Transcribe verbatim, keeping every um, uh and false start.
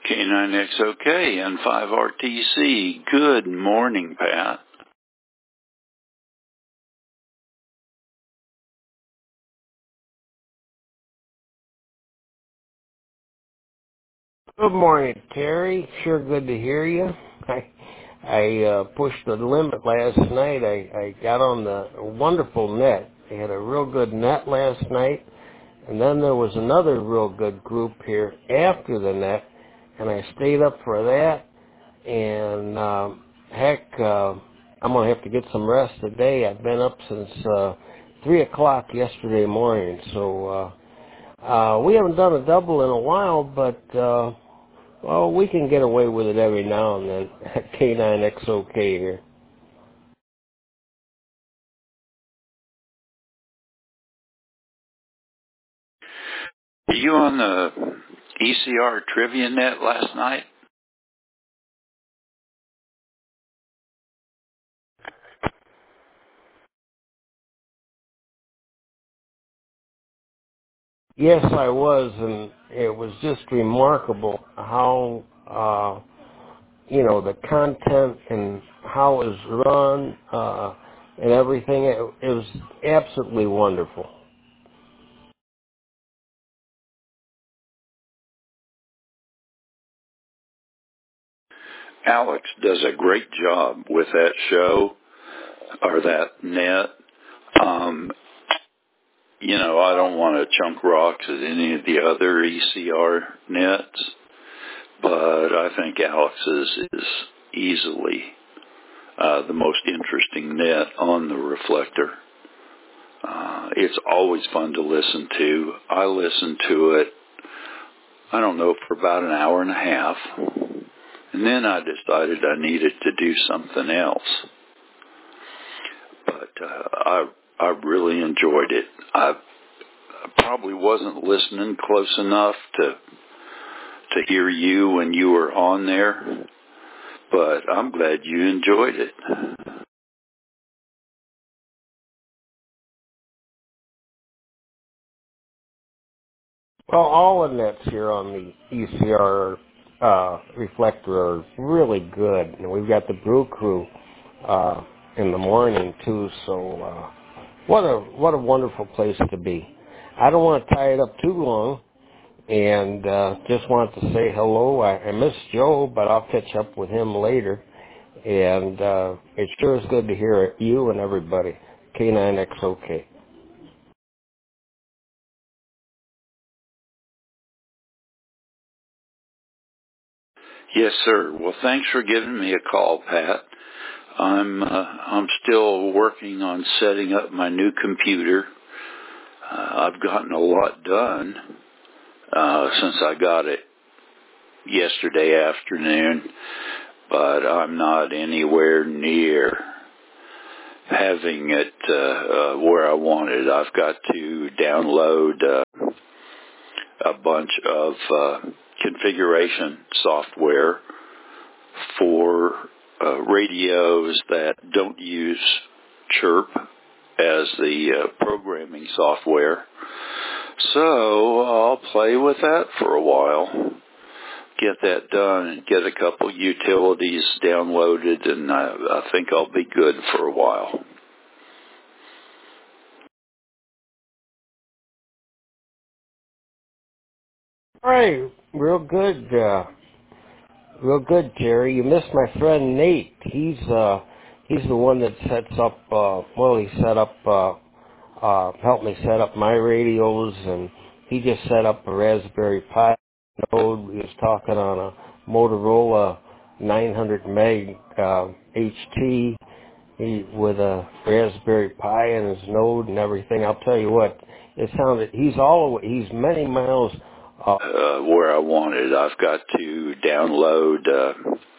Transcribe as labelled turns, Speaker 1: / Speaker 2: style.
Speaker 1: K nine X O K and five R T C. Good morning, Pat.
Speaker 2: Good morning, Terry. Sure good to hear you. I I uh, pushed the limit last night. I, I got on the wonderful net. They had a real good net last night. And then there was another real good group here after the net. And I stayed up for that. And um, heck, uh, I'm going to have to get some rest today. I've been up since uh, three o'clock yesterday morning. So uh, uh, we haven't done a double in a while, but... Uh, Well, we can get away with it every now and then at K nine X O K here.
Speaker 1: Were you on the E C R Trivia Net last night?
Speaker 2: Yes, I was, and it was just remarkable how, uh, you know, the content and how it was run uh, and everything. It, it was absolutely wonderful.
Speaker 1: Alex does a great job with that show or that net. Um, you know, I don't want to chunk rocks at any of the other E C R nets, but I think Alex's is easily uh, the most interesting net on the reflector. Uh, it's always fun to listen to. I listened to it, I don't know, for about an hour and a half. And then I decided I needed to do something else. But uh, I I really enjoyed it. I, I probably wasn't listening close enough to to hear you when you were on there, but I'm glad you enjoyed it.
Speaker 2: Well, all the nets here on the E C R uh, reflector are really good, and we've got the Brew Crew uh, in the morning too. So, uh, what a what a wonderful place to be. I don't want to tie it up too long, and uh, just want to say hello. I, I miss Joe, but I'll catch up with him later. And uh, it sure is good to hear you and everybody. K nine X O K.
Speaker 1: Yes, sir. Well, thanks for giving me a call, Pat. I'm uh, I'm still working on setting up my new computer. Uh, I've gotten a lot done uh, since I got it yesterday afternoon, but I'm not anywhere near having it uh, uh, where I want it. I've got to download uh, a bunch of uh, configuration software for uh, radios that don't use Chirp as the uh, programming software. So I'll play with that for a while, get that done, and get a couple utilities downloaded, and I, I think I'll be good for a while.
Speaker 2: All right, real good. Uh, Real good, Jerry. You missed my friend Nate. He's uh he's the one that sets up uh well he set up uh uh helped me set up my radios, and he just set up a Raspberry Pi node. He was talking on a Motorola nine hundred meg uh H T he with a Raspberry Pi and his node and everything. I'll tell you what, it sounded he's all he's many miles
Speaker 1: Uh, where I want it. I've got to download uh,